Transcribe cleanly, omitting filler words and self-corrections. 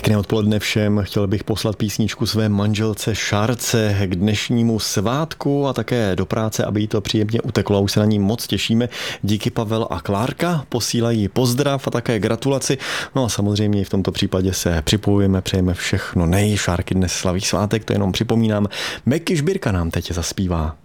Pěkné odpoledne všem. Chtěl bych poslat písničku své manželce Šárce k dnešnímu svátku a také do práce, aby jí to příjemně uteklo. Už se na ní moc těšíme. Díky Pavel a Klárka posílají pozdrav a také gratulaci. No a samozřejmě v tomto případě se připojujeme, přejeme všechno nej. Šárky dnes slaví svátek, to jenom připomínám. Meky Žbírka nám teď zaspívá.